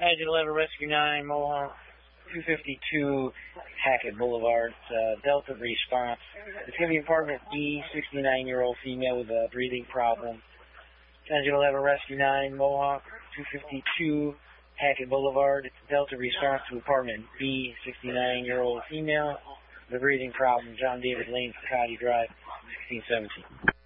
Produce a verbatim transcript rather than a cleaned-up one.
Agent eleven, Rescue nine, Mohawk, two fifty-two Hackett Boulevard, uh, Delta response. It's going to be apartment B, sixty-nine-year-old female with a breathing problem. Agent eleven, Rescue nine, Mohawk, two fifty-two Hackett Boulevard. It's Delta response to apartment B, sixty-nine-year-old female with a breathing problem, John David Lane, Cotty Drive, sixteen seventeen.